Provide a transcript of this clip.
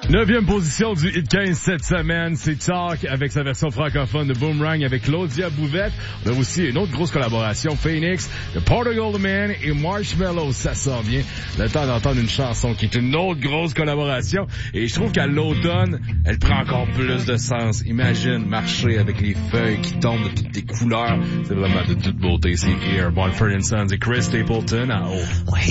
9e position du Hit 15 cette semaine, c'est Talk avec sa version francophone de Boomerang avec Claudia Bouvette. On a aussi une autre grosse collaboration, Phoenix, The Portugal Man et Marshmello, ça sort bien. Le temps d'entendre une chanson qui est une autre grosse collaboration et je trouve qu'à l'automne, elle prend encore plus de sens. Imagine marcher avec les feuilles qui tombent de toutes les couleurs. C'est vraiment de toute beauté, c'est Here, Mumford & Sons et Chris Stapleton en haut.